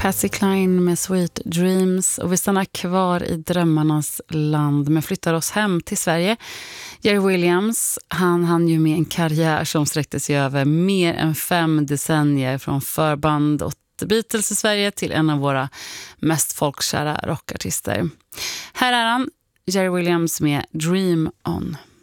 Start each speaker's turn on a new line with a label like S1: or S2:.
S1: Patsy Cline med Sweet Dreams, och vi stannar kvar i drömmarnas land men flyttar oss hem till Sverige. Jerry Williams, han ju med en karriär som sträckte sig över mer än 5 decennier, från förband och Beatles i Sverige till en av våra mest folkkära rockartister. Här är han, Jerry Williams med Dream On.